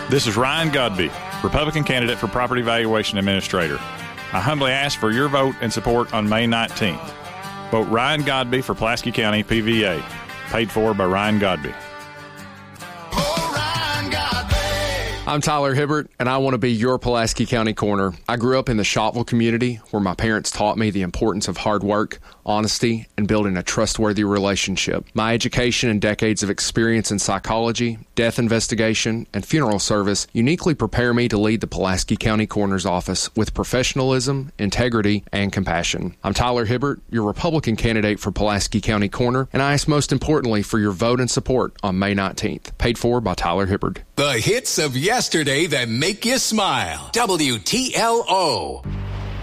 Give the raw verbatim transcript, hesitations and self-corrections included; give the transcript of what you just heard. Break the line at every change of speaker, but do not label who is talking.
This is Ryan Godby, Republican candidate for Property Valuation Administrator. I humbly ask for your vote and support on May nineteenth. Vote Ryan Godby for Pulaski County P V A. Paid for by Ryan Godby.
I'm Tyler Hibbert, and I want to be your Pulaski County Corner. I grew up in the Shottville community where my parents taught me the importance of hard work, honesty, and building a trustworthy relationship. My education and decades of experience in psychology, death investigation, and funeral service uniquely prepare me to lead the Pulaski County Coroner's Office with professionalism, integrity, and compassion. I'm Tyler Hibbert, your Republican candidate for Pulaski County Coroner, and I ask most importantly for your vote and support on May nineteenth. Paid for by Tyler Hibbert.
The hits of yesterday that make you smile. W T L O.